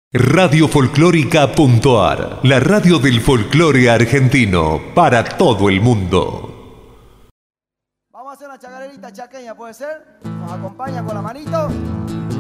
Radiofolclórica.ar, la radio del folclore argentino para todo el mundo. Vamos a hacer una chacarerita chaqueña, ¿puede ser? Nos acompaña con la manito.